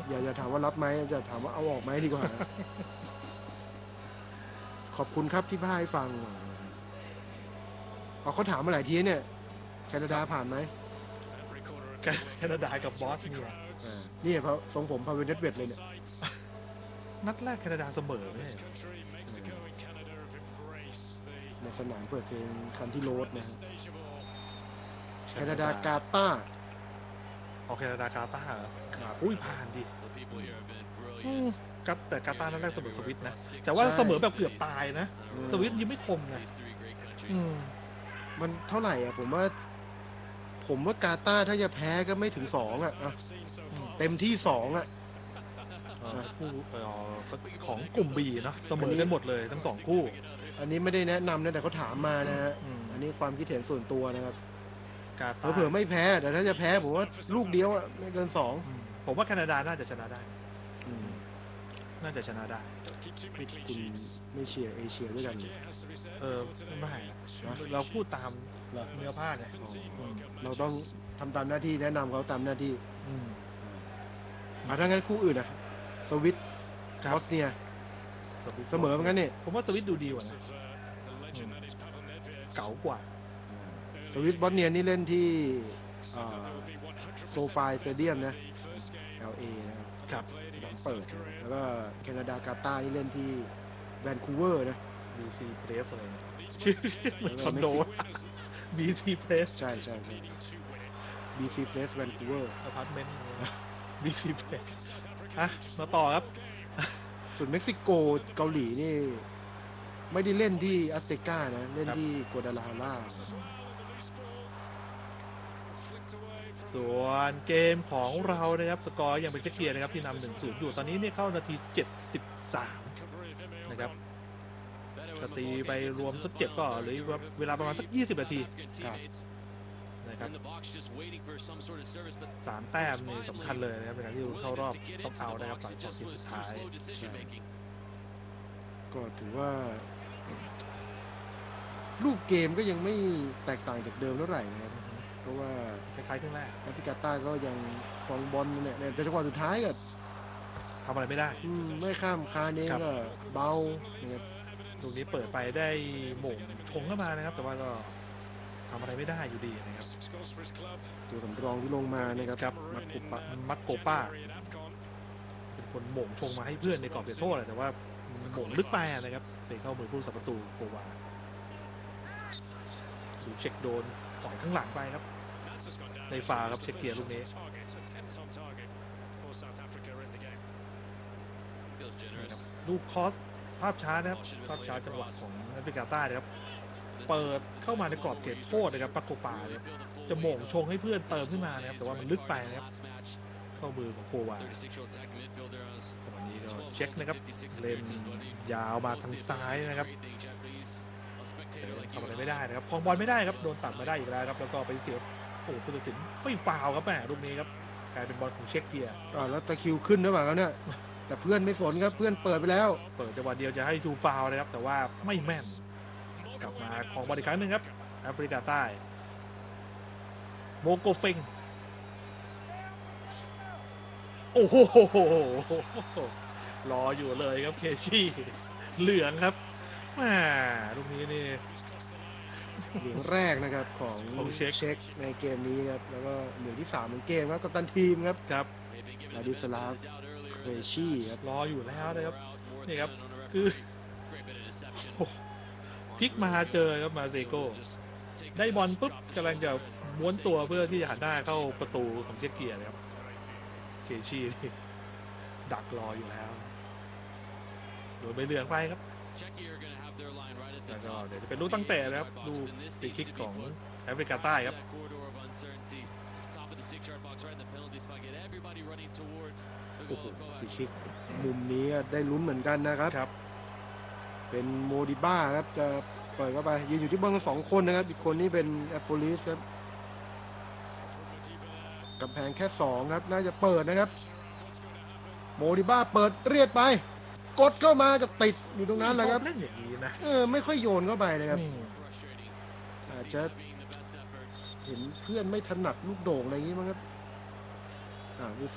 อย่าถามว่ารับไหมจะถามว่าเอาออกไหมดีกว่า ขอบคุณครับที่พาให้ฟังเอาเขาถามมาหลายทีเนี่ยแคนาดาผ่านไหมแคนาดากับบอสเนียนี่เพราะทรงผมพาเวเนตเวดเลยเนี่ยนัดแรกแคนาดาเสมอไม่ใช่ในสนามเปิดเพลงคันที่โรดนะฮะแคนาดากาตาร์เอาแคนาดากาตาร์เหรอครับอุ้ยผ่านดิแต่กาตาร์นัดแรกเสมอสวิตนะแต่ว่าเสมอแบบเกือบตายนะสวิตยังไม่คมนะมันเท่าไหร่อ่ะผมว่ากาตาร์ถ้าจะแพ้ก็ไม่ถึง2อ่ะเต็มที่2อ่ะคู่ของกลุ่ม B เนาะเสมอกันหมดเลยทั้ง2คู่อันนี้ไม่ได้แนะนำนะแต่เขาถามมานะฮะอันนี้ความคิดเห็นส่วนตัวนะครับกาตาร์เผื่อไม่แพ้แต่ถ้าจะแพ้ผมว่าลูกเดียวอ่ะไม่เกิน2 ผมว่าแคนาดาน่าจะชนะได้น่าจะชนะได้คุณไม่เชียร์เอเชียด้วยกันไม่เราพูดตามเนื้อผ้าเนี่ยเราต้องทำตามหน้าที่แนะนำเขาตามหน้าที่ถ้างั้นคู่อื่นนะสวิตบอสเนียเสมอเหมือนกันนี่ผมว่าสวิตดูดีกว่านะเก๋ากว่าสวิตบอสเนียนี่เล่นที่โซฟาสเตเดียมนะ LA นะครับสนามเปิดแล้วก็แคนาดากาตาร์นี่เล่นที่แวนคูเวอร์นะ BC Place อะไรคอนโด BC Place ใช่ BC Place แวนคูเวอร์อพาร์ตเมนต์ BC Place มาต่อครับส่วนเม็กซิโกเกาหลีนี่ไม่ได้เล่นที่อัสเซกานะเล่นที่โกดาลาฮาร่าส่วนเกมของเรานะครับสกอร์ยังเป็นเช็คเกียร์นะครับที่นำ 1-0 อยู่ตอนนี้เนี่ยเข้านาที73นะครับตีไปรวมทดเจ็บก็เหลือเวลาประมาณสัก20 นาทีนะครับ3 แต้มนี่สำคัญเลยนะครับในการที่เข้ารอบต้องเอานะครับ3 ทีมสุดท้ายก็ถือว่ารูปเกมก็ยังไม่แตกต่างจากเดิมเท่าไหร่นะครับเพราะว่าคล้ายๆครึ่งแรกแอฟริกาใต้ก็ยังครองบอลเนี่ยแต่จังหวะสุดท้ายก็ทำอะไรไม่ได้ไม่ข้ามคาเนก็เบานะครับลูกนี้เปิดไปได้หม่งชงเข้ามานะครับแต่ว่าก็ทำอะไรไม่ได้อยู่ดีนะครับตัวสำรองที่ลงมานะครับมักโกป้าเป็นคนหม่งชงมาให้เพื่อนในกรอบเขตโทษแต่ว่าหม่งลึกไปนะครับเตะเข้ามือผู้สับประตูโควาถูกเช็คโดนสอยข้างหลังไปครับในฝ่าครับเช็คเกียร์ลูกนี้ลูกคอสภาพช้านะครับภาพช้าจังหวะของแอฟริกาใต้นะครับเปิดเข้ามาในกรอบเขตโทษนะครับปักโกปาเนี่ยจะโหม่งชงให้เพื่อนเติมขึ้นมานะครับแต่ว่ามันลึกไปนะครับเข้ามือของโควาวันนี้ก็เช็คนะครับเลนยาวมาทางซ้ายนะครับทำอะไรไม่ได้นะครับครองบอลไม่ได้ครับโดนตัดมาได้อีกแล้วครับแล้วก็ไปเสียผู้ตัดสินไม่ฟาวครับแม่ลูกนี้ครับกลายเป็นบอลของเช็คเกียร์แล้วตะคิวขึ้นหรือเปล่าครับเนี่ยแต่เพื่อนไม่สนครับเพื่อนเปิดไปแล้วเปิดจังหวะเดียวจะให้ทูฟาวนะครับแต่ว่าไม่แม่นกลับมาของบอลอีกครั้งหนึ่งครับแอฟริกาใต้โมโกเฟงโอ้โหรออยู่เลยครับเคชี่เหลืองครับลูกนี้นี่เหลืองแรกนะครับของเช็คในเกมนี้ครับแล้วก็เหลืองที่3ของเกมครับกัปตันทีมครับลาดิสลาฟเครชี่ครับรออยู่แล้วนะครับนี่ครับคือพลิกมาเจอครับมาเซโก้ได้บอลปุ๊บกำลังจะม้วนตัวเพื่อที่จะหันหน้าเข้าประตูของเช็คเกียร์นะครับเคชี่ดักรออยู่แล้วโดนใบเหลืองไปครับแล้วก็เดี๋ยวจะเป็นลูกตั้งแต่นะครับดูฟรีคิกของแอฟริกาใต้ครับโอ้โหฟรีคิกมุมนี้ได้ลุ้นเหมือนกันนะครับเป็นโมดิบ้าครับจะเปิดเข้าไปยืนอยู่ที่เบื้อง2 คนนะครับอีกคนนี้เป็นแอปโปลิสครับกำแพงแค่2ครับน่าจะเปิดนะครับโมดิบ้าเปิดเรียดไปกดเข้ามาจะติดอยู่ตรงนั้นแหละครับเล่นอย่างนี้นะไม่ค่อยโยนเข้าไปนะครับอาจจะเห็นเพื่อนไม่ถนัดลูกโด่งอะไรอย่างนี้มั้งครับดู